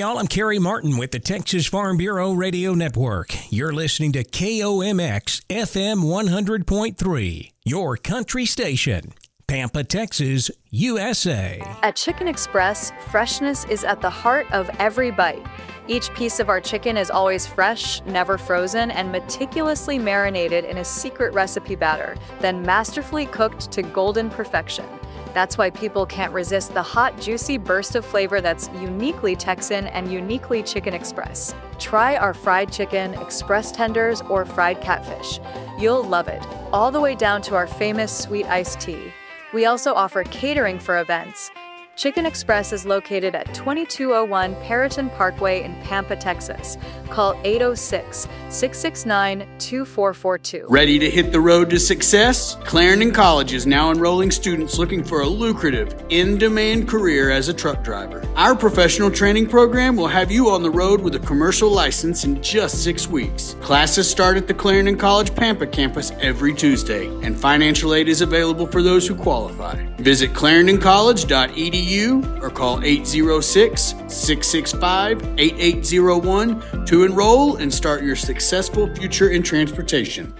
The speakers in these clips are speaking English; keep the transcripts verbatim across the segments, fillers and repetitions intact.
y'all. I'm Kerry Martin with the Texas Farm Bureau Radio Network. You're listening to K O M X F M one hundred point three, your country station. Pampa, Texas, U S A. At Chicken Express, freshness is at the heart of every bite. Each piece of our chicken is always fresh, never frozen, and meticulously marinated in a secret recipe batter, then masterfully cooked to golden perfection. That's why people can't resist the hot, juicy burst of flavor that's uniquely Texan and uniquely Chicken Express. Try our fried chicken, express tenders, or fried catfish. You'll love it, all the way down to our famous sweet iced tea. We also offer catering for events. Chicken Express is located at twenty-two oh one Perriton Parkway in Pampa, Texas. Call eight oh six, six six nine, two four four two. Ready to hit the road to success? Clarendon College is now enrolling students looking for a lucrative, in-demand career as a truck driver. Our professional training program will have you on the road with a commercial license in just six weeks. Classes start at the Clarendon College Pampa campus every Tuesday, and financial aid is available for those who qualify. Visit clarendon college dot e d u or call eight oh six, six six five, eight eight oh one to enroll and start your successful future in transportation.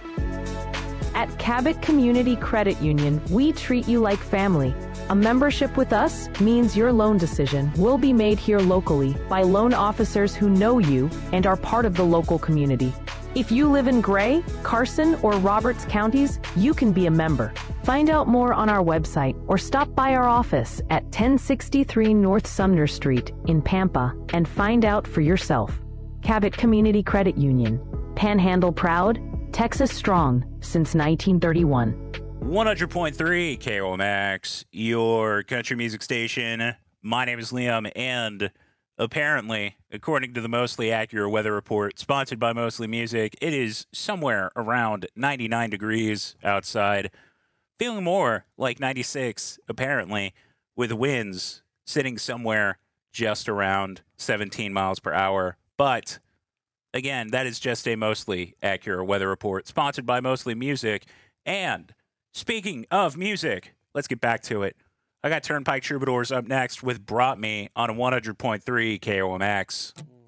At Cabot Community Credit Union, we treat you like family. A membership with us means your loan decision will be made here locally by loan officers who know you and are part of the local community. If you live in Gray, Carson, or Roberts counties, you can be a member. Find out more on our website or stop by our office at ten sixty-three North Sumner Street in Pampa and find out for yourself. Cabot Community Credit Union. Panhandle proud, Texas strong since nineteen thirty-one. one hundred point three K O M X, your country music station. My name is Liam, and apparently, according to the Mostly Accurate Weather Report, sponsored by Mostly Music, it is somewhere around ninety-nine degrees outside. Feeling more like ninety-six, apparently, with winds sitting somewhere just around seventeen miles per hour. But, again, that is just a Mostly Accurate Weather Report, sponsored by Mostly Music. And, speaking of music, let's get back to it. I got Turnpike Troubadours up next with Brought Me on one hundred point three K O M X.